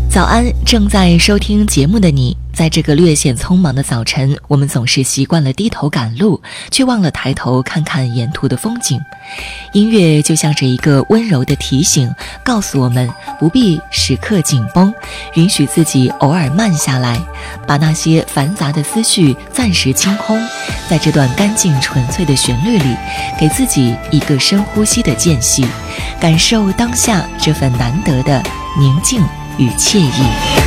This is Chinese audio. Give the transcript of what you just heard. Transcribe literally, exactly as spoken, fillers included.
早安，正在收听节目的你，在这个略显匆忙的早晨，我们总是习惯了低头赶路，却忘了抬头看看沿途的风景。音乐就像是一个温柔的提醒，告诉我们不必时刻紧绷，允许自己偶尔慢下来，把那些繁杂的思绪暂时清空，在这段干净纯粹的旋律里，给自己一个深呼吸的间隙，感受当下这份难得的宁静与惬意。